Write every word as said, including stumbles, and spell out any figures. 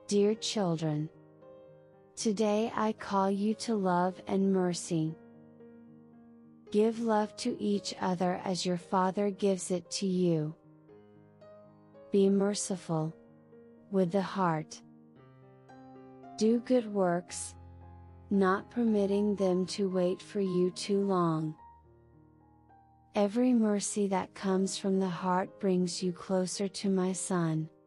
Dear children, today I call you to love and mercy. Give love to each other as your Father gives it to you. Be merciful with the heart. Do good works, not permitting them to wait for you too long. Every mercy that comes from the heart brings you closer to my Son.